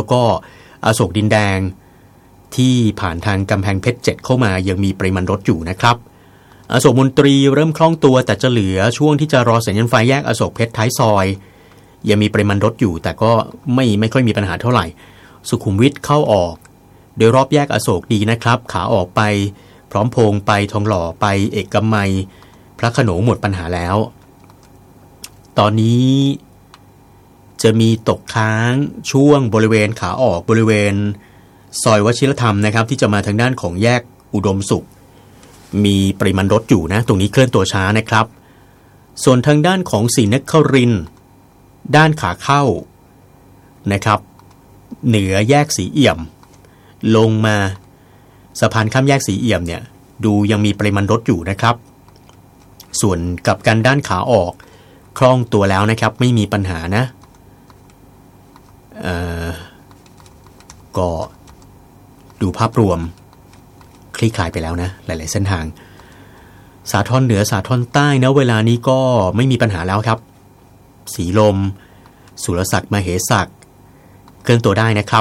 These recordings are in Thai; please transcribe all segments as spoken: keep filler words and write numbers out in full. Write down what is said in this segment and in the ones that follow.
แล้วก็อโศกดินแดงที่ผ่านทางกำแพงเพชรเจ็ดเข้ามายังมีปริมาณรถอยู่นะครับอโศกมนตรีเริ่มคล่องตัวแต่จะเหลือช่วงที่จะรอสัญญาณไฟแยกอโศกเพชรท้ายซอยยังมีปริมาณรถอยู่แต่ก็ไม่ไม่ค่อยมีปัญหาเท่าไหร่สุขุมวิทเข้าออกโดยรอบแยกอโศกดีนะครับขาออกไปพร้อมพงไปทองหล่อไปเอกมัยพระโขนงหมดปัญหาแล้วตอนนี้จะมีตกค้างช่วงบริเวณขาออกบริเวณซอยวชิรธรรมนะครับที่จะมาทางด้านของแยกอุดมสุขมีปริมาณรถอยู่นะตรงนี้เคลื่อนตัวช้านะครับส่วนทางด้านของศรีนครินทร์ด้านขาเข้านะครับเหนือแยกสีเอี่ยมลงมาสะพานข้ามแยกสีเอี่ยมเนี่ยดูยังมีปริมาณรถอยู่นะครับส่วนกับการด้านขาออกคล่องตัวแล้วนะครับไม่มีปัญหานะเอ่อก็ดูภาพรวมคลี่คลายไปแล้วนะหลายๆเส้นทางสาทรเหนือสาทรใต้นะเวลานี้ก็ไม่มีปัญหาแล้วครับสีลมสุรศักดิ์มเหศักดิ์เคลื่อนตัวได้นะครับ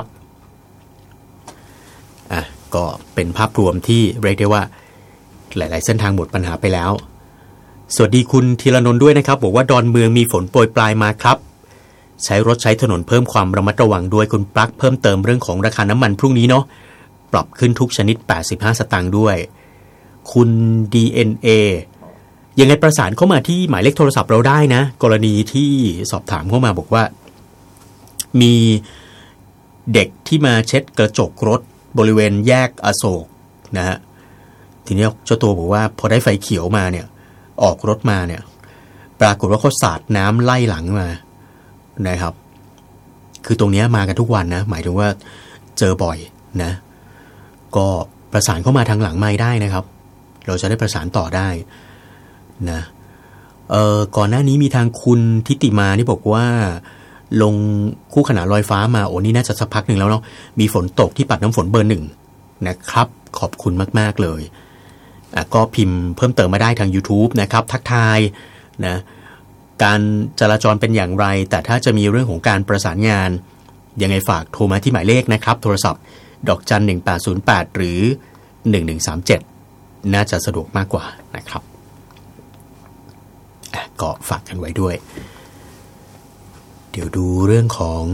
อ่ะก็เป็นภาพรวมที่เรียกได้ว่าหลายๆเส้นทางหมดปัญหาไปแล้วสวัสดีคุณธีรนนท์ด้วยนะครับบอกว่าดอนเมืองมีฝนโปรยปลายมาครับใช้รถใช้ถนนเพิ่มความระมัดระวังด้วยคุณปลั๊กเพิ่มเติมเรื่องของราคาน้ำมันพรุ่งนี้เนาะปรับขึ้นทุกชนิดแปดสิบห้าสตางค์ด้วยคุณ ดี เอ็น เอ ยังไงประสานเข้ามาที่หมายเลขโทรศัพท์เราได้นะกรณีที่สอบถามเข้ามาบอกว่ามีเด็กที่มาเช็ดกระจกรถบริเวณแยกอโศกนะฮะทีนี้เจ้าตัวบอกว่าพอได้ไฟเขียวมาเนี่ยออกรถมาเนี่ยปรากฏว่าเขาสาดน้ำไล่หลังมานะครับคือตรงนี้มากันทุกวันนะหมายถึงว่าเจอบ่อยนะก็ประสานเข้ามาทางหลังไมค์ได้นะครับเราจะได้ประสานต่อได้นะเอ่อก่อนหน้านี้มีทางคุณทิติมานี่บอกว่าลงคู่ขนานลอยฟ้ามาโอ้นี่น่าจะสักพักหนึ่งแล้วเนาะมีฝนตกที่ปัดน้ำฝนเบอร์หนึ่งนะครับขอบคุณมากๆเลยอ่ะก็พิมพ์เพิ่มเติมมาได้ทาง YouTube นะครับทักทายนะการจราจรเป็นอย่างไรแต่ถ้าจะมีเรื่องของการประสานงานยังไงฝากโทรมาที่หมายเลขนะครับโทรศัพท์ดอกจันหนึ่งแปดศูนย์แปดหรือหนึ่งหนึ่งสามเจ็ดน่าจะสะดวกมากกว่านะครับอ่ะก็ฝากกันไว้ด้วยเดี๋ยวดูเรื่องของ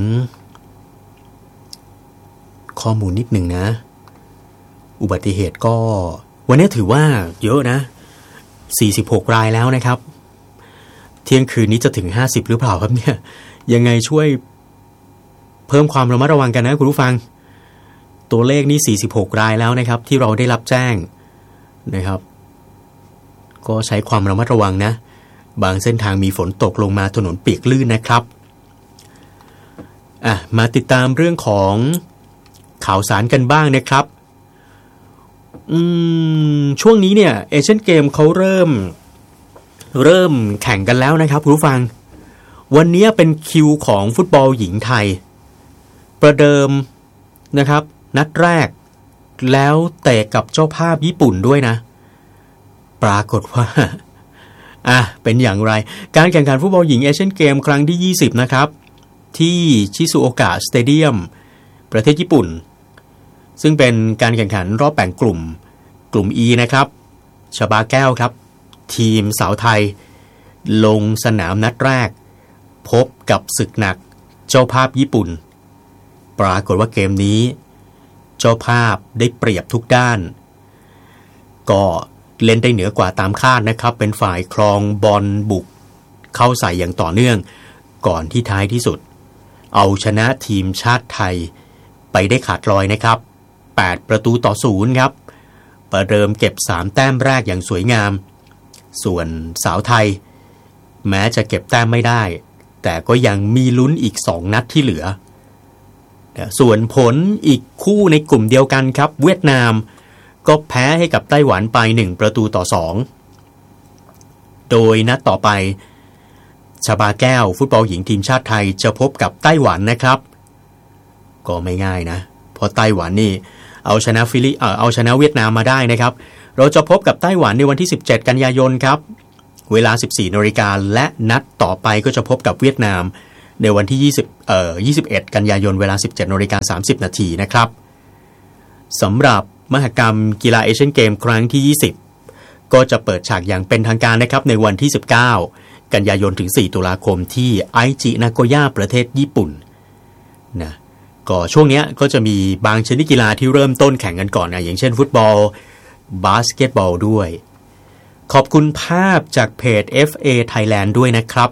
ข้อมูลนิดหนึ่งนะอุบัติเหตุก็วันนี้ถือว่าเยอะนะสี่สิบหกรายแล้วนะครับเที่ยงคืนนี้จะถึงห้าสิบหรือเปล่าครับเนี่ยยังไงช่วยเพิ่มความระมัดระวังกันนะคุณผู้ฟังตัวเลขนี้สี่สิบหกรายแล้วนะครับที่เราได้รับแจ้งนะครับก็ใช้ความระมัดระวังนะบางเส้นทางมีฝนตกลงมาถนนเปียกลื่นนะครับอ่ะมาติดตามเรื่องของข่าวสารกันบ้างนะครับอืมช่วงนี้เนี่ยเอเชียนเกมเขาเริ่มเริ่มแข่งกันแล้วนะครับคุณผู้ฟังวันนี้เป็นคิวของฟุตบอลหญิงไทยประเดิมนะครับนัดแรกแล้วเตะกับเจ้าภาพญี่ปุ่นด้วยนะปรากฏว่าอ่ะเป็นอย่างไรการแข่งขันฟุตบอลหญิงเอเชียนเกมครั้งที่ยี่สิบนะครับที่ชิซุโอกะสเตเดียมประเทศญี่ปุ่นซึ่งเป็นการแข่งขันรอบแบ่งกลุ่มกลุ่ม E นะครับชบาแก้วครับทีมสาวไทยลงสนามนัดแรกพบกับศึกหนักเจ้าภาพญี่ปุ่นปรากฏว่าเกมนี้เจ้าภาพได้เปรียบทุกด้านก็เล่นได้เหนือกว่าตามคาดนะครับเป็นฝ่ายครองบอลบุกเข้าใส่อย่างต่อเนื่องก่อนที่ท้ายที่สุดเอาชนะทีมชาติไทยไปได้ขาดลอยนะครับแปดประตูต่อศูนย์ครับประเดิมเก็บสามแต้มแรกอย่างสวยงามส่วนสาวไทยแม้จะเก็บแต้มไม่ได้แต่ก็ยังมีลุ้นอีกสองนัดที่เหลือส่วนผลอีกคู่ในกลุ่มเดียวกันครับเวียดนามก็แพ้ให้กับไต้หวันไปหนึ่งประตูต่อสองโดยนัดต่อไปชบาแก้วฟุตบอลหญิงทีมชาติไทยจะพบกับไต้หวันนะครับก็ไม่ง่ายนะเพราะไต้หวันนี่เอาชนะฟิลิเอ่อเอาชนะเวียดนามมาได้นะครับเราจะพบกับไต้หวันในวันที่สิบเจ็ดกันยายนครับเวลา สิบสี่นาฬิกา นและนัดต่อไปก็จะพบกับเวียดนามในวันที่ยี่สิบเอ่อยี่สิบเอ็ดกันยายนเวลา สิบเจ็ดนาฬิกาสามสิบนาทีนะครับสำหรับมหกรรมกีฬาเอเชียนเกมครั้งที่ยี่สิบก็จะเปิดฉากอย่างเป็นทางการนะครับในวันที่สิบเก้ากันยายนถึงสี่ตุลาคมที่ไอจินาโกย่าประเทศญี่ปุ่นนะก็ช่วงนี้ก็จะมีบางชนิดกีฬาที่เริ่มต้นแข่งกันก่อนนะอย่างเช่นฟุตบอลบาสเกตบอลด้วยขอบคุณภาพจากเพจ เอฟ เอ Thailand ด้วยนะครับ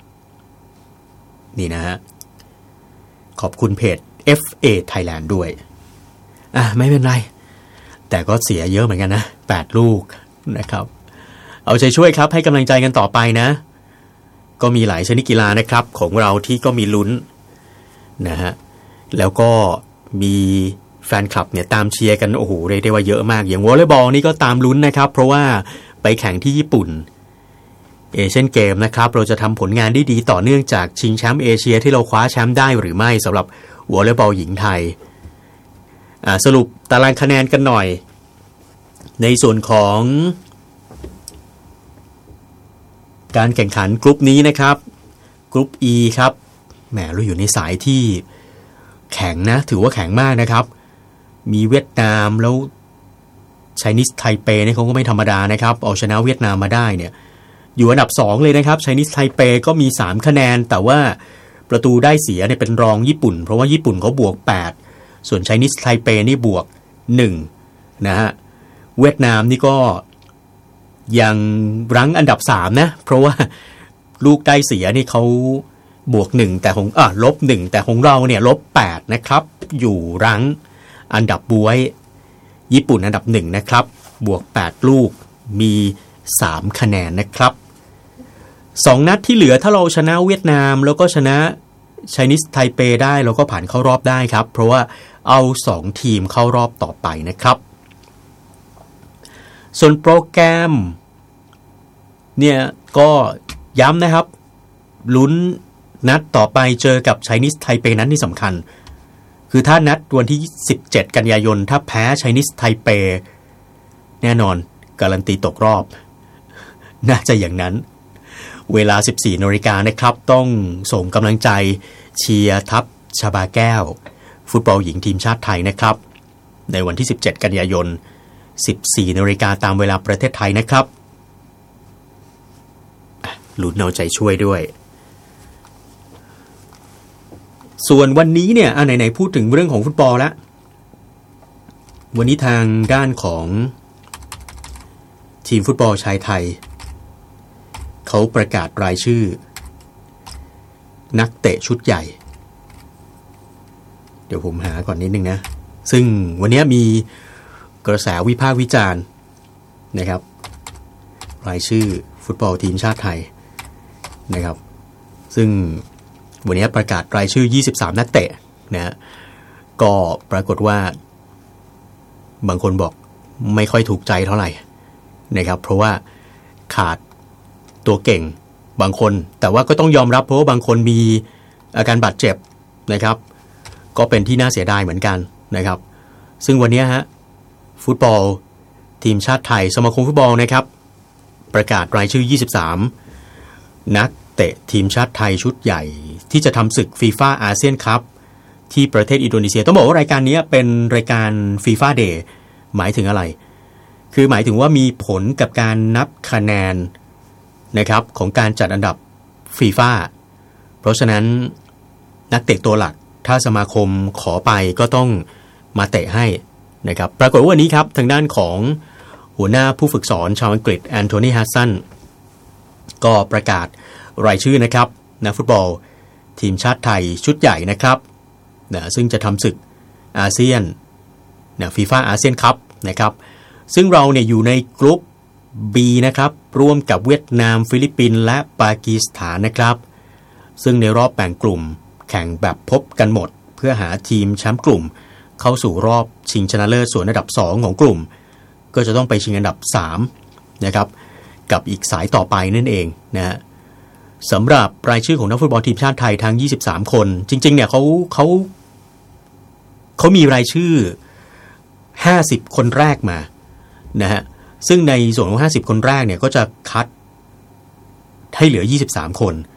นี่นะฮะขอบคุณเพจ เอฟ เอ Thailand ด้วยอ่ะไม่เป็นไรแต่ก็เสียเยอะเหมือนกันนะแปดลูกนะครับเอาใจช่วยครับให้กำลังใจกันต่อไปนะก็มีหลายชนิดกีฬานะครับของเราที่ก็มีลุ้นนะฮะแล้วก็มีแฟนคลับเนี่ยตามเชียร์กันโอ้โหเรียกได้ว่าเยอะมากอย่างวอลเลย์บอลนี่ก็ตามลุ้นนะครับเพราะว่าไปแข่งที่ญี่ปุ่นเอเชียนเกมนะครับเราจะทำผลงานได้ดีต่อเนื่องจากชิงแชมป์เอเชียที่เราคว้าแชมป์ได้หรือไม่สำหรับวอลเลย์บอลหญิงไทยอ่าสรุปตารางคะแนนกันหน่อยในส่วนของการแข่งขันกรุ๊ปนี้นะครับกรุ๊ป E ครับแหมเราอยู่ในสายที่แข็งนะถือว่าแข็งมากนะครับมีเวียดนามแล้วไชนีสไทเปเนี่ยเขาก็ไม่ธรรมดานะครับเอาชนะเวียดนามมาได้เนี่ยอยู่อันดับสองเลยนะครับไชนีสไทเปก็มีสามคะแนนแต่ว่าประตูได้เสียเนี่ยเป็นรองญี่ปุ่นเพราะว่าญี่ปุ่นเขาบวกแปดส่วนไชนีสไทเปนี่บวกหนึ่งนะฮะเวียดนามนี่ก็ยังรั้งอันดับสามนะเพราะว่าลูกได้เสียนี่เขาบวกหนึ่งแต่ของอ่ะลบหนึ่งแต่ของเราเนี่ยลบแปดนะครับอยู่รั้งอันดับบวยญี่ปุ่นอันดับหนึ่งนะครับบวกแปดลูกมีสามคะแนนนะครับสองนัดที่เหลือถ้าเราชนะเวียดนามแล้วก็ชนะไชนีสไทเปได้เราก็ผ่านเข้ารอบได้ครับเพราะว่าเอาสองทีมเข้ารอบต่อไปนะครับส่วนโปรแกรมเนี่ยก็ย้ำนะครับลุ้นนัดต่อไปเจอกับไชนีสไทเปนั้นที่สำคัญคือถ้านัดวันที่สิบเจ็ดกันยายนถ้าแพ้ไชนีสไทเปแน่นอนการันตีตกรอบน่าจะอย่างนั้นเวลา สิบสี่นาฬิกานะครับต้องส่งกำลังใจเชียร์ทัพชบาแก้วฟุตบอลหญิงทีมชาติไทยนะครับในวันที่สิบเจ็ดกันยายน สิบสี่นาฬิกาตามเวลาประเทศไทยนะครับลุ้นเอาใจช่วยด้วยส่วนวันนี้เนี่ยอ่ะไหนๆพูดถึงเรื่องของฟุตบอลแล้ววันนี้ทางด้านของทีมฟุตบอลชายไทยเขาประกาศรายชื่อนักเตะชุดใหญ่เดี๋ยวผมหาก่อนนิดนึงนะซึ่งวันนี้มีกระแสวิพากษ์วิจารณ์นะครับรายชื่อฟุตบอลทีมชาติไทยนะครับซึ่งวันนี้ประกาศรายชื่อยี่สิบสามนักเตะนะก็ปรากฏว่าบางคนบอกไม่ค่อยถูกใจเท่าไหร่นะครับเพราะว่าขาดตัวเก่งบางคนแต่ว่าก็ต้องยอมรับเพราะว่าบางคนมีอาการบาดเจ็บนะครับก็เป็นที่น่าเสียดายเหมือนกันนะครับซึ่งวันนี้ฮะฟุตบอลทีมชาติไทยสมาคมฟุตบอลนะครับประกาศรายชื่อยี่สิบสามนักเตะทีมชาติไทยชุดใหญ่ที่จะทำศึกฟีฟ่าอาเซียนคัพที่ประเทศอินโดนีเซียต้องบอกว่ารายการนี้เป็นรายการฟีฟ่าเดย์หมายถึงอะไรคือหมายถึงว่ามีผลกับการนับคะแนนนะครับของการจัดอันดับฟีฟ่าเพราะฉะนั้นนักเตะตัวหลักถ้าสมาคมขอไปก็ต้องมาเตะให้นะครับปรากฏว่าวันนี้ครับทางด้านของหัวหน้าผู้ฝึกสอนชาวอังกฤษแอนโทนีฮัสซันก็ประกาศรายชื่อนะครับนักฟุตบอลทีมชาติไทยชุดใหญ่นะครับนะซึ่งจะทำศึกอาเซียนนะฟีฟ่าอาเซียนคัพนะครับซึ่งเราเนี่ยอยู่ในกลุ่ม B นะครับร่วมกับเวียดนามฟิลิปปินส์และปากีสถานนะครับซึ่งในรอบแบ่งกลุ่มแข่งแบบพบกันหมดเพื่อหาทีมแชมป์กลุ่มเข้าสู่รอบชิงชนะเลิศส่วนอันดับสองของกลุ่มก็จะต้องไปชิงอันดับสามนะครับกับอีกสายต่อไปนั่นเองนะฮะสำหรับรายชื่อของนักฟุตบอลทีมชาติไทยทั้งยี่สิบสามคนจริงๆเนี่ยเขาเขาเขามีรายชื่อห้าสิบคนแรกมานะฮะซึ่งในส่วนของห้าสิบคนแรกเนี่ยก็จะคัดให้เหลือยี่สิบสามคน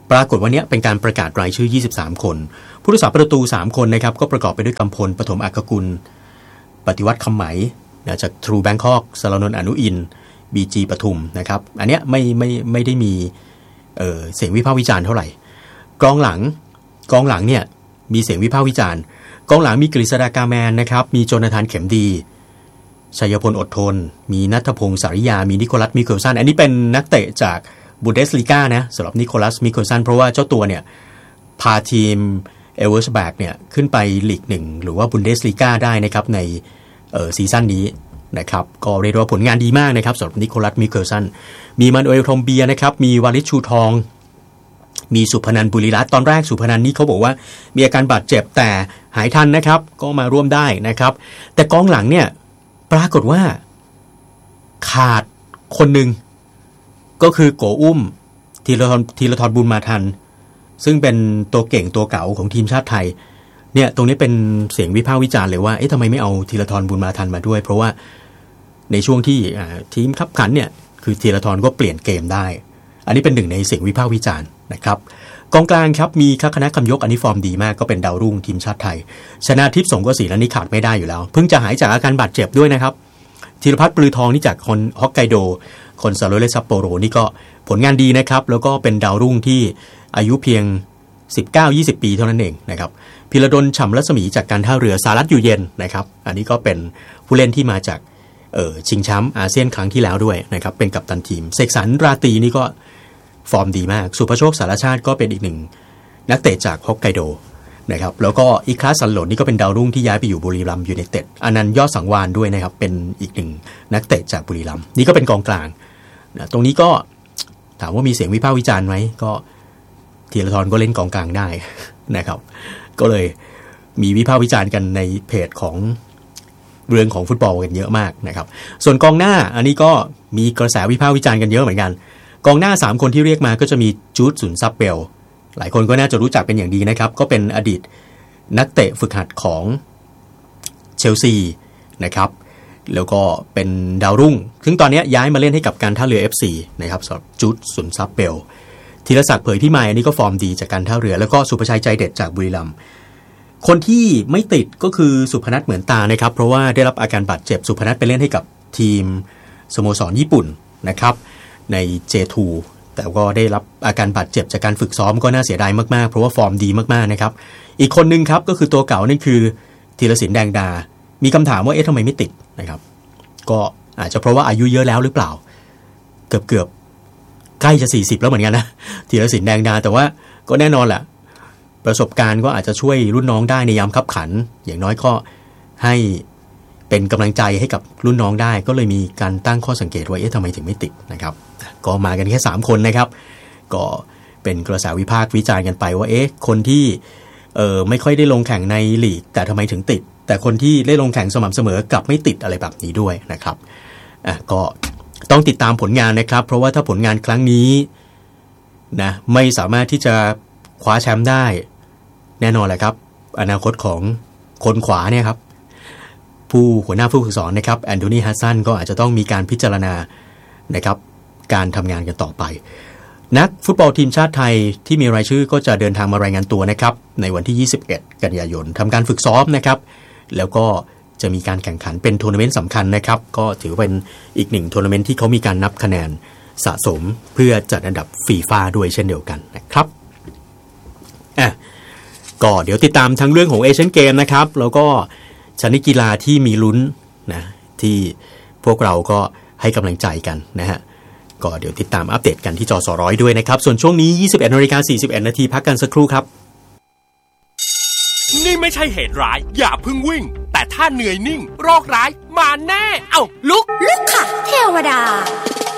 ปรากฏว่านี้เป็นการประกาศรายชื่อยี่สิบสามคนผู้รักษาประตูสามคนนะครับก็ประกอบไปด้วยกำพลปฐมอัครกุลปฏิวัติคำไหมนะจาก True Bangkok สรนนท์อนุอินทร์ บี จี ปทุมนะครับอันเนี้ยไม่ไม่ไม่ได้มีเอ่อเสียงวิพากษ์วิจารณ์เท่าไหร่กองหลังกองหลังเนี่ยมีเสียงวิพากษ์วิจารณ์กองหลังมีกฤษฎากาแมนนะครับมีโจนาธานเข็มดีชัยพลอดทนมีณัฐพงศ์สาริยามีนิโคลัสมิเคลสันอันนี้เป็นนักเตะจากบูนเดสลีกานะสำหรับนิโคลัสมิเคลสันเพราะว่าเจ้าตัวเนี่ยพาทีมเอเวอร์สแบกเนี่ยขึ้นไปลีกหนึ่งหรือว่าบูนเดสลีกาได้นะครับในเอ่อซีซั่นนี้นะครับก็เรียกว่าผลงานดีมากนะครับสำหรับนิโคลัสมิเคลสันมีมานูเอลทอมเบียนะครับมีวาลิชชูทองมีสุพนันท์บุรีรัตน์ตอนแรกสุพนันท์นี่เขาบอกว่ามีอาการบาดเจ็บแต่หายทันนะครับก็มาร่วมได้นะครับแต่กองหลังเนี่ยปรากฏว่าขาดคนหนึ่งก็คือโกอุ้มธีรทรธีรทรบุญมาทันซึ่งเป็นตัวเก่งตัวเก่าของทีมชาติไทยเนี่ยตรงนี้เป็นเสียงวิพากษ์วิจารณ์เลยว่าเอ๊ะทำไมไม่เอาธีรทรบุญมาทันมาด้วยเพราะว่าในช่วงที่ทีมคับขันเนี่ยคือธีรทรก็เปลี่ยนเกมได้อันนี้เป็นหนึ่งในเสียงวิพากษ์วิจารณ์นะครับกองกลางครับมีคณะคำยกอันนี้ฟอร์มดีมากก็เป็นดาวรุ่งทีมชาติไทยชนะทิพย์สงกระสีนั้นนี่ขาดไม่ได้อยู่แล้วเพิ่งจะหายจากอาการบาดเจ็บด้วยนะครับธีรพัฒน์ปลือทองนี่จากคนฮอกไกโดคนซาโรเลซัปโปโรนี่ก็ผลงานดีนะครับแล้วก็เป็นดาวรุ่งที่อายุเพียง สิบเก้ายี่สิบ ปีเท่านั้นเองนะครับพิรดลฉ่ำรัศมีจากการท่าเรือสารัตอยู่เย็นนะครับอันนี้ก็เป็นผู้เล่นที่มาจากเอ่อชิงแชมป์อาเซียนครั้งที่แล้วด้วยนะครับเป็นกัปตันทีมเสกสรรราตรีนี่ก็ฟอร์มดีมากสุภโชคสารชาติก็เป็นอีกหนึ่งนักเตะจากฮอกไกโดนะครับแล้วก็อีคลาสสันหลนนี่ก็เป็นดาวรุ่งที่ย้ายไปอยู่บุรีรัมย์ยูไนเต็ดอนันต์ยอดสังวานด้วยนะครับเป็นอีกหนึ่งนักเตะจากบุรีรัมย์นี่ก็เป็นกองกลางนะตรงนี้ก็ถามว่ามีเสียงวิพากษ์วิจารณ์ไหมก็ธีรทรก็เล่นกองกลางได้นะครับก็เลยมีวิพากษ์วิจารณ์กันในเพจของเรื่องของฟุตบอลกันเยอะมากนะครับส่วนกองหน้าอันนี้ก็มีกระแสวิพากษ์วิจารณ์กันเยอะเหมือนกันกองหน้าสามคนที่เรียกมาก็จะมีจูดสุนซับเบลหลายคนก็น่าจะรู้จักเป็นอย่างดีนะครับก็เป็นอดีตนักเตะฝึกหัดของเชลซีนะครับแล้วก็เป็นดาวรุ่งซึ่งตอนนี้ย้ายมาเล่นให้กับการท่าเรือ เอฟ ซี นะครับสำหรับจูดสุนซับเบลธีรศักดิ์เผยพิมายอันนี้ก็ฟอร์มดีจากการท่าเรือแล้วก็สุภชัยใจเด็ดจากบุรีรัมย์คนที่ไม่ติดก็คือสุพนัทเหมือนตานะครับเพราะว่าได้รับอาการบาดเจ็บสุพนัทไปเล่นให้กับทีมสโมสรญี่ปุ่นนะครับใน เจ ทู แต่ก็ได้รับอาการบาดเจ็บจากการฝึกซ้อมก็น่าเสียดายมากๆเพราะว่าฟอร์มดีมากๆนะครับอีกคนนึงครับก็คือตัวเก่านั่นคือธีรศิลป์แดงดามีคำถามว่าเอ๊ะทำไมไม่ติดนะครับก็อาจจะเพราะว่าอายุเยอะแล้วหรือเปล่าเกือบๆใกล้จะสี่สิบแล้วเหมือนกันนะธีรศิลป์แดงดาแต่ว่าก็แน่นอนแหละประสบการณ์ก็อาจจะช่วยรุ่นน้องได้ในยามคับขันอย่างน้อยก็ให้เป็นกำลังใจให้กับรุ่นน้องได้ก็เลยมีการตั้งข้อสังเกตว่าเอ๊ะทำไมถึงไม่ติดนะครับก็มากันแค่สามคนนะครับก็เป็นกระแสวิพากษ์วิจารณ์กันไปว่าเอ๊ะคนที่เออไม่ค่อยได้ลงแข่งในลีกแต่ทำไมถึงติดแต่คนที่ได้ลงแข่งสม่ำเสมอกลับไม่ติดอะไรแบบนี้ด้วยนะครับอ่ะก็ต้องติดตามผลงานนะครับเพราะว่าถ้าผลงานครั้งนี้นะไม่สามารถที่จะคว้าแชมป์ได้แน่นอนแหละครับอนาคตของคนขวาเนี่ยครับผู้หัวหน้าผู้ฝึกสอนนะครับแอนโทนีฮัสซันก็อาจจะต้องมีการพิจารณานะครับการทำงานกันต่อไปนักฟุตบอลทีมชาติไทยที่มีรายชื่อก็จะเดินทางมารายงานตัวนะครับในวันที่ยี่สิบเอ็ดกันยายนทำการฝึกซ้อมนะครับแล้วก็จะมีการแข่งขันเป็นทัวร์นาเมนต์สำคัญนะครับก็ถือเป็นอีกหนึ่งทัวร์นาเมนต์ที่เขามีการนับคะแนนสะสมเพื่อจัดอันดับฟีฟ่าด้วยเช่นเดียวกันนะครับอ่ะก็เดี๋ยวติดตามทั้งเรื่องของเอเชียนเกมนะครับแล้วก็ชนิดกีฬาที่มีลุ้นนะที่พวกเราก็ให้กำลังใจกันนะฮะก็เดี๋ยวติดตามอัปเดตกันที่จอสร้อยด้วยนะครับส่วนช่วงนี้ ยี่สิบเอ็ดนาฬิกาสี่สิบเอ็ดนาทีพักกันสักครู่ครับนี่ไม่ใช่เหตุร้ายอย่าเพิ่งวิ่งแต่ถ้าเหนื่อยนิ่งโรคร้ายมาแน่เอ้าลุกลุกค่ะเทวดา